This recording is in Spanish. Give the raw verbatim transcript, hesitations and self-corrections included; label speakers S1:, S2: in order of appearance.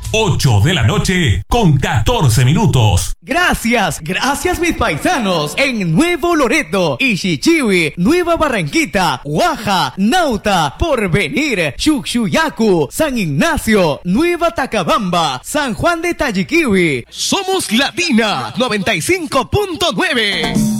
S1: ocho de la noche con catorce minutos.
S2: Gracias, gracias mis paisanos en Nuevo Loreto, Ishichiwi, Nueva Barranquita, Guaja, Nauta, Porvenir, Chuchuyacu, San Ignacio, Nueva Tacabamba, San Juan de Tayiquiwi. Somos Latina noventa y cinco punto nueve.